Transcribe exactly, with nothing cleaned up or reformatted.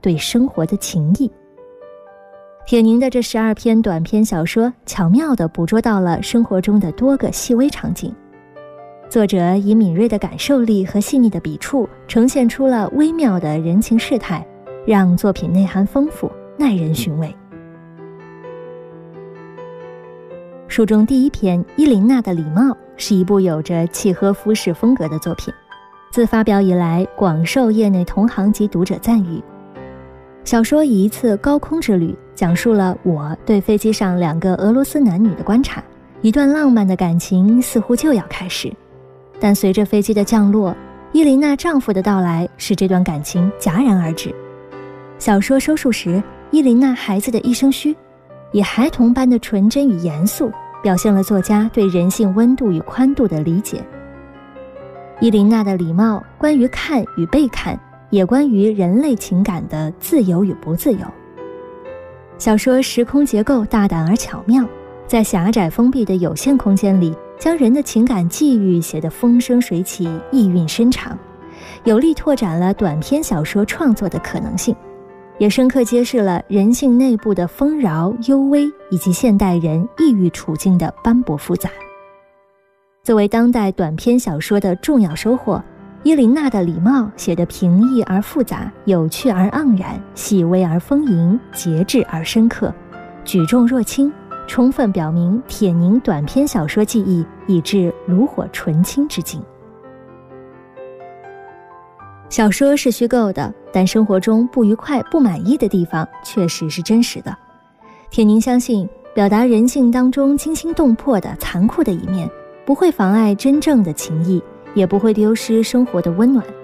对生活的情谊。铁凝的这十二篇短篇小说巧妙地捕捉到了生活中的多个细微场景，作者以敏锐的感受力和细腻的笔触呈现出了微妙的人情世态，让作品内涵丰富，耐人寻味。书中第一篇《伊琳娜的礼貌》是一部有着契诃夫式风格的作品，自发表以来广受业内同行及读者赞誉。小说以一次高空之旅讲述了我对飞机上两个俄罗斯男女的观察，一段浪漫的感情似乎就要开始，但随着飞机的降落，伊琳娜丈夫的到来使这段感情戛然而止。小说收束时，伊琳娜孩子的一声嘘，以孩童般的纯真与严肃，表现了作家对人性温度与宽度的理解。伊琳娜的礼貌关于看与被看，也关于人类情感的自由与不自由。小说时空结构大胆而巧妙，在狭窄封闭的有限空间里，将人的情感际遇写得风生水起，意蕴深长，有力拓展了短篇小说创作的可能性，也深刻揭示了人性内部的丰饶幽微，以及现代人抑郁处境的斑驳复杂。作为当代短篇小说的重要收获，伊琳娜的礼貌写得平易而复杂，有趣而盎然，细微而丰盈，节制而深刻，举重若轻，充分表明铁凝短篇小说技艺已至炉火纯青之境。小说是虚构的，但生活中不愉快不满意的地方确实是真实的。铁凝相信，表达人性当中惊心动魄的残酷的一面，不会妨碍真正的情谊，也不会丢失生活的温暖。